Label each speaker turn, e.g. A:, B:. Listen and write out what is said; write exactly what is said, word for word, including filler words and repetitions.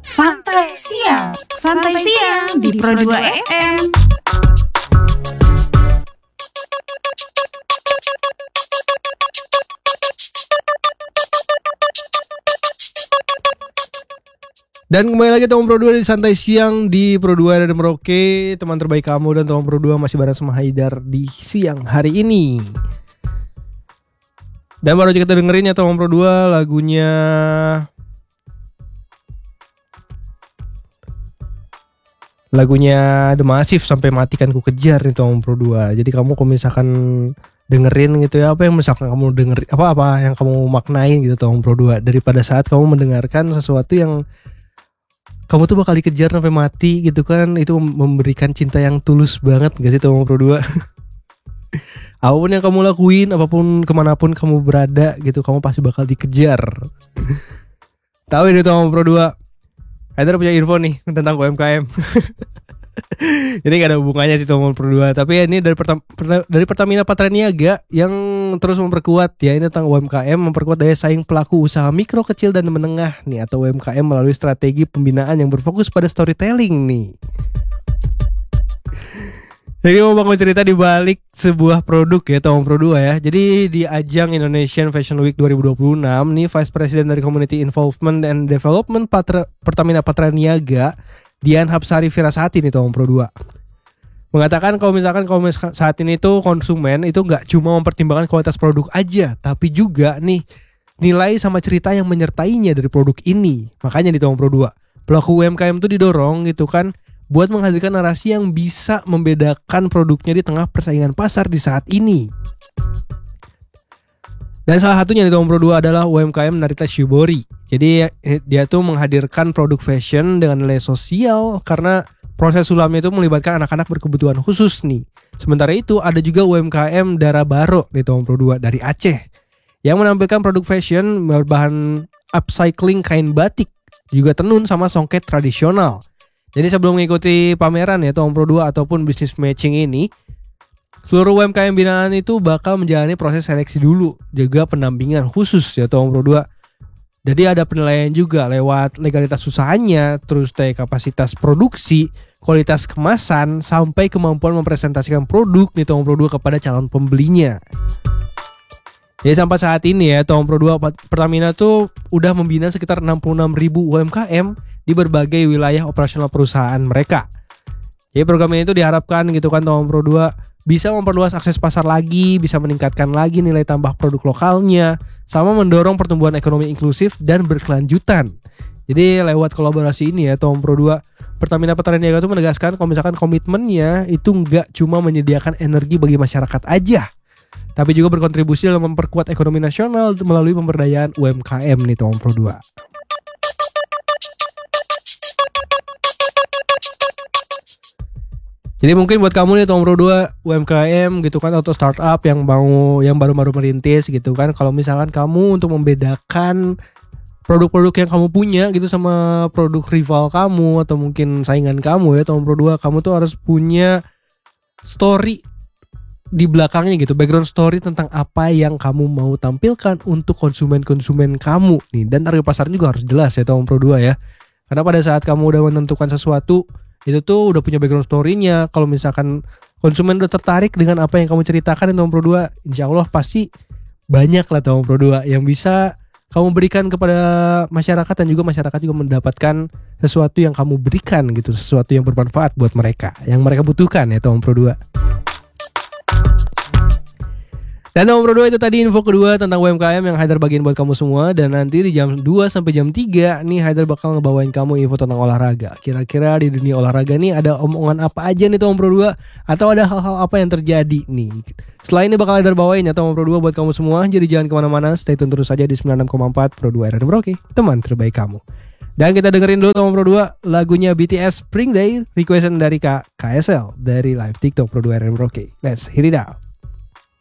A: Santai Siang, Santai Siang di Pro dua F M.
B: Dan kembali lagi teman Pro dua di Santai Siang di Pro dua dan Merauke. Teman terbaik kamu dan teman Pro dua masih bareng sama Haidar di siang hari ini. Dan baru aja kita dengerin ya teman Pro dua lagunya Lagunya The Massive, Sampai Mati Kan Ku Kejar nih teman Pro dua. Jadi kamu kalau misalkan dengerin gitu ya, apa yang misalkan kamu dengerin, apa-apa yang kamu maknain gitu teman Pro dua, daripada saat kamu mendengarkan sesuatu yang kamu tuh bakal dikejar sampai mati gitu kan. Itu memberikan cinta yang tulus banget gak sih teman Pro dua? Apapun yang kamu lakuin, apapun kemanapun kamu berada gitu, kamu pasti bakal dikejar. Tahu ini teman Pro dua, Haidar punya info nih tentang U M K M. Jadi gak ada hubungannya sih teman Pro dua, tapi ya ini dari, Pertam- dari Pertamina Patraniaga yang terus memperkuat ya, ini tentang U M K M, memperkuat daya saing pelaku usaha mikro, kecil, dan menengah nih atau U M K M melalui strategi pembinaan yang berfokus pada storytelling nih. Jadi mau bangun cerita di balik sebuah produk ya teman Pro dua ya. Jadi di ajang Indonesian Fashion Week dua ribu dua puluh enam nih, Vice President dari Community Involvement and Development Patra, Pertamina Patraniaga, Dian Hapsari Firasati nih teman Pro dua, mengatakan kalau misalkan kalau saat ini tuh konsumen itu nggak cuma mempertimbangkan kualitas produk aja, tapi juga nih nilai sama cerita yang menyertainya dari produk ini. Makanya di teman Pro dua, pelaku U M K M tuh didorong gitu kan buat menghadirkan narasi yang bisa membedakan produknya di tengah persaingan pasar di saat ini. Dan salah satunya di teman Pro dua adalah U M K M Narita Shibori. Jadi dia tuh menghadirkan produk fashion dengan nilai sosial karena proses sulamnya itu melibatkan anak-anak berkebutuhan khusus nih. Sementara itu ada juga U M K M Darabaro di teman Pro dua dari Aceh yang menampilkan produk fashion berbahan upcycling kain batik, juga tenun sama songket tradisional. Jadi sebelum mengikuti pameran ya teman Pro dua ataupun business matching ini, seluruh U M K M binaan itu bakal menjalani proses seleksi dulu, juga pendampingan khusus ya teman Pro dua. Jadi ada penilaian juga lewat legalitas usahanya, terus dari kapasitas produksi, kualitas kemasan, sampai kemampuan mempresentasikan produk nih teman Pro dua kepada calon pembelinya. Jadi sampai saat ini ya teman Pro dua, Pertamina tuh udah membina sekitar enam puluh enam ribu U M K M di berbagai wilayah operasional perusahaan mereka. Jadi program ini tuh diharapkan gitu kan teman Pro dua bisa memperluas akses pasar lagi, bisa meningkatkan lagi nilai tambah produk lokalnya, sama mendorong pertumbuhan ekonomi inklusif dan berkelanjutan. Jadi lewat kolaborasi ini ya teman Pro dua, Pertamina Patraniaga itu menegaskan kalau misalkan komitmennya itu nggak cuma menyediakan energi bagi masyarakat aja, tapi juga berkontribusi dalam memperkuat ekonomi nasional melalui pemberdayaan U M K M nih teman Pro dua. Jadi mungkin buat kamu nih teman Pro dua, U M K M gitu kan atau startup yang mau yang baru-baru merintis gitu kan, kalau misalkan kamu untuk membedakan produk-produk yang kamu punya gitu sama produk rival kamu atau mungkin saingan kamu ya teman Pro dua, kamu tuh harus punya story di belakangnya gitu, background story tentang apa yang kamu mau tampilkan untuk konsumen-konsumen kamu nih. Dan target pasarnya juga harus jelas ya teman Pro dua ya. Karena pada saat kamu udah menentukan sesuatu, itu tuh udah punya background story-nya. Kalau misalkan konsumen udah tertarik dengan apa yang kamu ceritakan teman Pro dua, insya Allah pasti banyak lah teman Pro dua yang bisa kamu berikan kepada masyarakat, dan juga masyarakat juga mendapatkan sesuatu yang kamu berikan gitu, sesuatu yang bermanfaat buat mereka, yang mereka butuhkan ya teman Pro dua. Dan teman Pro dua, itu tadi info kedua tentang U M K M yang Haidar bagiin buat kamu semua. Dan nanti di jam dua sampai jam tiga nih Haidar bakal ngebawain kamu info tentang olahraga. Kira-kira di dunia olahraga nih ada omongan apa aja nih teman Pro dua, atau ada hal-hal apa yang terjadi nih. Setelah ini bakal Haidar bawain ya teman Pro dua buat kamu semua. Jadi jangan kemana-mana, stay tune terus saja di sembilan puluh enam koma empat Pro dua R R Merauke, teman terbaik kamu. Dan kita dengerin dulu teman Pro dua lagunya B T S Spring Day, requestan dari Kak K S L dari live TikTok Pro dua R R Merauke. Let's hear it out.